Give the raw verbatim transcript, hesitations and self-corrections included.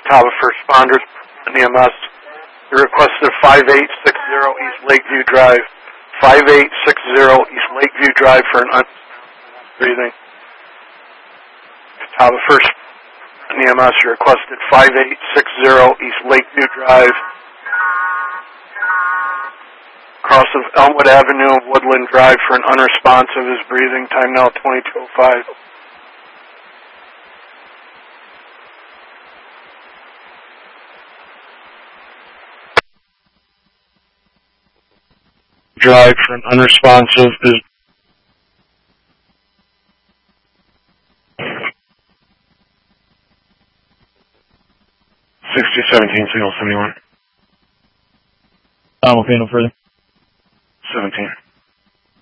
Catawba First Responders and E M S. You requested five eight six zero East Lakeview Drive. five eight six zero East Lakeview Drive for an breathing. Catawba First and E M S, you requested five eight six zero East Lakeview Drive. Cross of Elmwood Avenue and Woodland Drive for an unresponsive is breathing. Time now twenty-two oh five. Drive for an unresponsive is sixty seventeen, signal seventy-one. Um, okay, no further. seventeen.